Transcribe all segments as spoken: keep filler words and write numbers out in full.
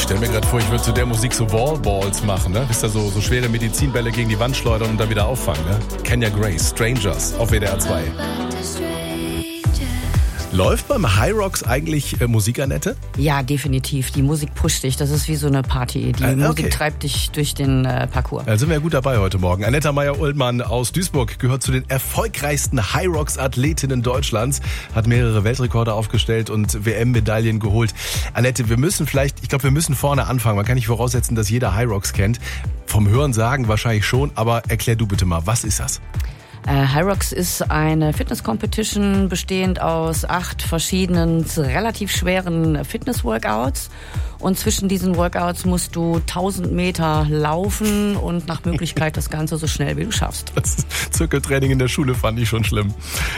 stelle mir gerade vor, ich würde zu der Musik so Wallballs machen, ne? Wisst ihr, so, so schwere Medizinbälle gegen die Wand schleudern und dann wieder auffangen, ne? Kenya Grace, Strangers auf W D R zwei. Läuft beim High Rocks eigentlich äh, Musik, Annette? Ja, definitiv. Die Musik pusht dich. Das ist wie so eine Party. Die äh, okay. Musik treibt dich durch den äh, Parcours. Da sind wir ja gut dabei heute Morgen. Annette Meyer-Ullmann aus Duisburg gehört zu den erfolgreichsten High Rocks Athletinnen Deutschlands, hat mehrere Weltrekorde aufgestellt und W M-Medaillen geholt. Annette, wir müssen vielleicht, ich glaube, wir müssen vorne anfangen. Man kann nicht voraussetzen, dass jeder High Rocks kennt. Vom Hören sagen wahrscheinlich schon, aber erklär du bitte mal, was ist das? High Rocks ist eine Fitness-Competition bestehend aus acht verschiedenen, relativ schweren Fitness-Workouts. Und zwischen diesen Workouts musst du tausend Meter laufen und nach Möglichkeit das Ganze so schnell wie du schaffst. Das Zirkeltraining in der Schule fand ich schon schlimm.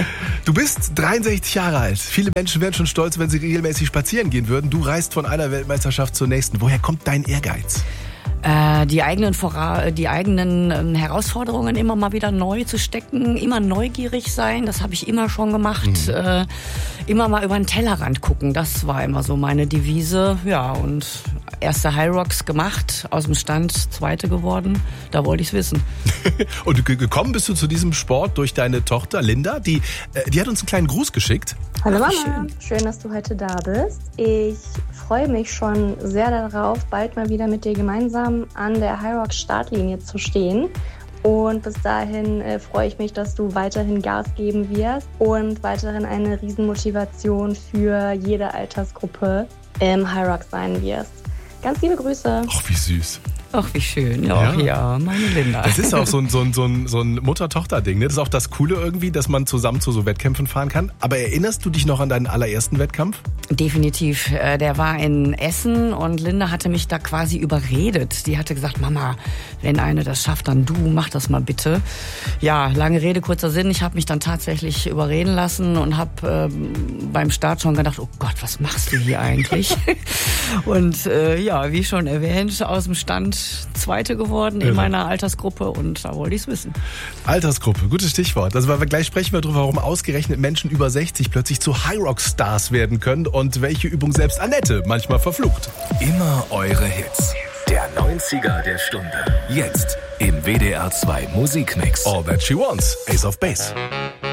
Du bist dreiundsechzig Jahre alt. Viele Menschen wären schon stolz, wenn sie regelmäßig spazieren gehen würden. Du reist von einer Weltmeisterschaft zur nächsten. Woher kommt dein Ehrgeiz? Äh, die eigenen, Vora- die eigenen ähm, Herausforderungen immer mal wieder neu zu stecken, immer neugierig sein, das habe ich immer schon gemacht. Mhm. Äh, immer mal über den Tellerrand gucken, das war immer so meine Devise. Ja, und erste High Rocks gemacht, aus dem Stand zweite geworden, da wollte ich es wissen. Und gekommen bist du zu diesem Sport durch deine Tochter Linda, die, äh, die hat uns einen kleinen Gruß geschickt. Hallo Mama, schön. schön, dass du heute da bist. Ich freue mich schon sehr darauf, bald mal wieder mit dir gemeinsam an der High Rocks Startlinie zu stehen. Und bis dahin äh, freue ich mich, dass du weiterhin Gas geben wirst und weiterhin eine Riesenmotivation für jede Altersgruppe im High Rocks sein wirst. Ganz liebe Grüße. Ach, wie süß. Ach, wie schön. Ach, ja. ja, meine Linda. Das ist auch so ein, so ein, so ein, so ein Mutter-Tochter-Ding. Ne? Das ist auch das Coole irgendwie, dass man zusammen zu so Wettkämpfen fahren kann. Aber erinnerst du dich noch an deinen allerersten Wettkampf? Definitiv. Der war in Essen und Linda hatte mich da quasi überredet. Die hatte gesagt, Mama, wenn eine das schafft, dann du, mach das mal bitte. Ja, lange Rede, kurzer Sinn. Ich habe mich dann tatsächlich überreden lassen und habe ähm, beim Start schon gedacht, oh Gott, was machst du hier eigentlich? Und äh, ja, wie schon erwähnt, aus dem Stand Zweite geworden in ja. meiner Altersgruppe und da wollte ich es wissen. Altersgruppe, gutes Stichwort. Also, weil wir gleich sprechen wir darüber, warum ausgerechnet Menschen über sechzig plötzlich zu High Rock Stars werden können und welche Übung selbst Annette manchmal verflucht. Immer eure Hits. Der neunziger der Stunde. Jetzt im W D R zwei Musikmix. All That She Wants, Ace of Base.